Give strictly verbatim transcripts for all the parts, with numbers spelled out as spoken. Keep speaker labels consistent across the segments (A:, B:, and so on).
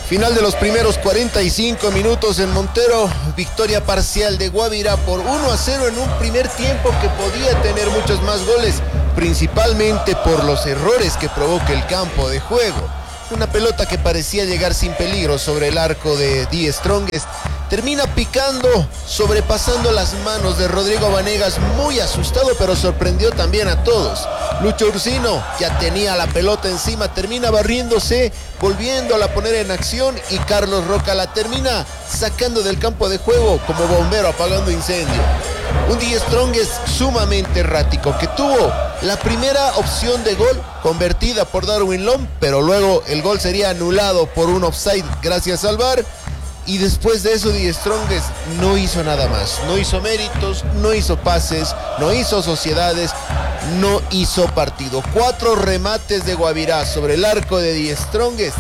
A: Final de los primeros cuarenta y cinco minutos en Montero, victoria parcial de Guavirá por uno a cero en un primer tiempo que podía tener muchos más goles, principalmente por los errores que provoca el campo de juego. Una pelota que parecía llegar sin peligro sobre el arco de Die Strongest termina picando, sobrepasando las manos de Rodrigo Vanegas, muy asustado, pero sorprendió también a todos. Lucho Ursino ya tenía la pelota encima, termina barriéndose, volviéndola a poner en acción, y Carlos Roca la termina sacando del campo de juego como bombero apagando incendio. Un Die Strongest sumamente errático que tuvo la primera opción de gol convertida por Darwin Lom, pero luego el gol sería anulado por un offside gracias al V A R. Y después de eso Die Strongest no hizo nada más, no hizo méritos, no hizo pases, no hizo sociedades, no hizo partido. Cuatro remates de Guavirá sobre el arco de Die Strongest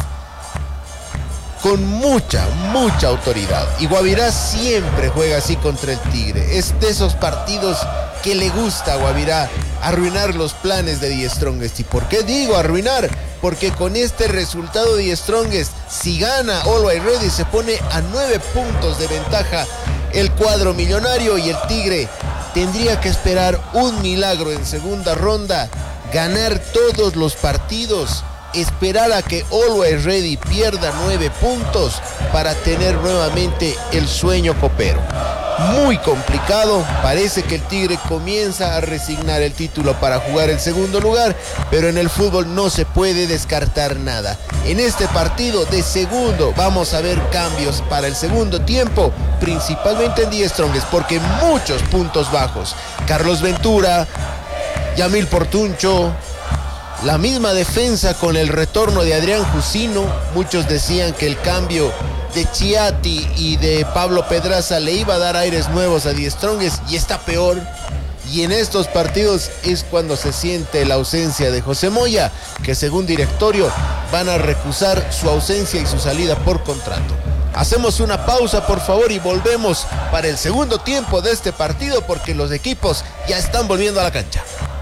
A: con mucha, mucha autoridad. Y Guavirá siempre juega así contra el Tigre. Es de esos partidos que le gusta a Guavirá arruinar los planes de Die Strongest. ¿Y por qué digo arruinar? Porque con este resultado Die Strongest, si gana Always Ready, se pone a nueve puntos de ventaja el cuadro millonario, y el Tigre tendría que esperar un milagro en segunda ronda, ganar todos los partidos, esperar a que Always Ready pierda nueve puntos para tener nuevamente el sueño copero. Muy complicado, parece que el Tigre comienza a resignar el título para jugar el segundo lugar, pero en el fútbol no se puede descartar nada. En este partido de segundo vamos a ver cambios para el segundo tiempo, principalmente en Die Strongest, porque muchos puntos bajos. Carlos Ventura, Yamil Portuncho, la misma defensa con el retorno de Adrián Jusino. Muchos decían que el cambio de Chiatti y de Pablo Pedraza le iba a dar aires nuevos a Die Strongest, y está peor. Y en estos partidos es cuando se siente la ausencia de José Moya, que según directorio van a recusar su ausencia y su salida por contrato. Hacemos una pausa, por favor, y volvemos para el segundo tiempo de este partido, porque los equipos ya están volviendo a la cancha.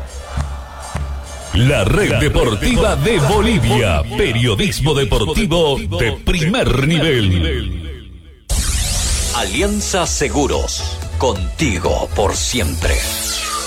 B: La Red Deportiva de Bolivia, periodismo deportivo de primer nivel.
C: Alianza Seguros, contigo por siempre.